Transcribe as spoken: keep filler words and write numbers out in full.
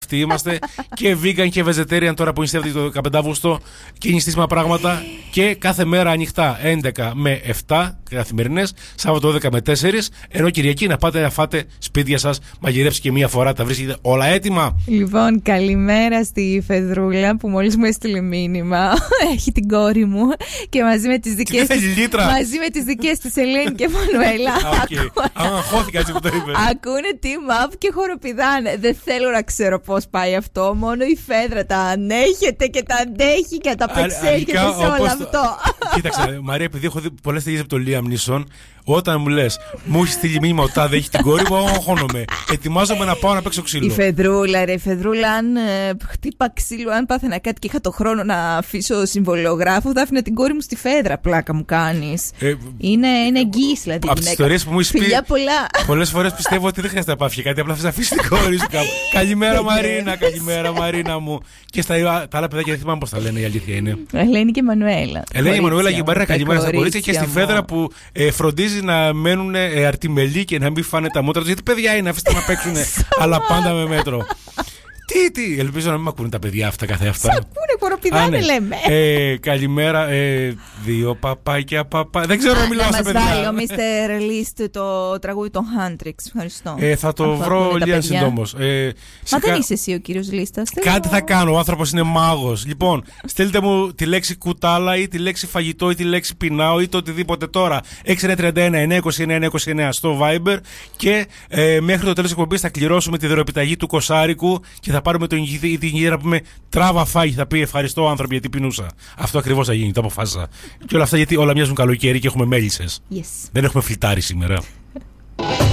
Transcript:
αυτοί είμαστε. Και vegan και vegetarian τώρα που νηστεύετε το δεκαπέντε Αυγούστου και νηστίσιμα πράγματα. Και κάθε μέρα ανοιχτά έντεκα με επτά καθημερινές, Σάββατο έντεκα με τέσσερις. Ενώ Κυριακή να πάτε να φάτε σπίτια σας, μαγειρέψει και μία φορά, τα βρίσκετε όλα έτοιμα. Λοιπόν, καλημέρα στη Φεδρούλα που μόλις μου έστειλε μήνυμα. Έχει την κόρη μου και μαζί με τις δικές της, μαζί με τις δικές της Ελένη και Μανουέλα. Αγχώθηκα έτσι που το είπε. Ακούνε team up και χοροπηδάνε. Δεν θέλω να ξέρω πώς πάει αυτό. Μόνο η Φέδρα τα ανέχεται και τα αντέχει και τα απεξέρχεται σε όλο αυτό. Κοίταξε, Μαρία, επειδή έχω δει πολλές ταινίες από το Liam Neeson, όταν μου λες, μου έχει στείλει μήνυμα ότι τάδε έχει την κόρη μου, αγχώνομαι. Ετοιμάζομαι να πάω να παίξω ξύλο. Η Φεδρούλα, ρε, η Φεδρούλα, αν ε, χτύπα ξύλο, αν πάθαινα κάτι και είχα το χρόνο να αφήσω συμβολιογράφο, θα άφηνα την κόρη μου στη Φέδρα. Πλάκα μου κάνεις. Ε, είναι είναι εγγύης, δηλαδή. Από τις ιστορίες που μου έχεις πει, πολλά. πολλές φορές πιστεύω ότι δεν χρειάζεται να πάθει κάτι, απλά θες να αφήσεις την κόρη σου κάπου. Καλημέρα, Μαρίνα, καλημέρα, Μαρίνα μου. Και στα τα άλλα παιδάκια δεν θυμάμαι πώς τα λένε, η αλήθεια είναι. Ελένη και Μανουέλα. Ελένη και Μανουέλα και Μαρίνα, καλημέρα στα κορίτσια και στη Φέδρα που ε, φροντίζει να μένουν ε, αρτιμελοί και να μην φάνε τα μούτρα τους. Γιατί παιδιά είναι, αφήστε να παίξουν, αλλά πάντα με μέτρο. Τι, τι, ελπίζω να μην με ακούνε τα παιδιά αυτά καθε αυτά. Σ' ακούνε, κοροπηδάνε, ναι. Λέμε. Ε, καλημέρα, ε, δύο παπάκια, παπά. Δεν ξέρω να μιλάω στα παιδιά. Να μας βάλει ο μίστερ List το τραγούδι των Handrix. Ευχαριστώ. Ε, θα το αν βρω λίγα συντόμως. Ε, Μα δεν κα... είσαι εσύ ο κύριος Λίστας. Κάτι θα κάνω, ο άνθρωπος είναι μάγος. Λοιπόν, στείλτε μου τη λέξη κουτάλα ή τη λέξη φαγητό ή τη λέξη πεινάω ή το οτιδήποτε τώρα. έξι εννιά τρία ένα εννιά δύο εννιά εννιά δύο εννιά στο Viber και ε, μέχρι το τέλος της εκπομπής θα κληρώσουμε τη δωρεοπιταγή του Κοσάρικου και θα θα πάρουμε τον ηγητή ή την ηγητή να πούμε τράβα φάγη. Θα πει ευχαριστώ άνθρωποι γιατί πεινούσα. Αυτό ακριβώς θα γίνει, το αποφάσισα. Και όλα αυτά γιατί όλα μοιάζουν καλοκαίρι και έχουμε μέλισσες. Yes. Δεν έχουμε φλιτάρι σήμερα.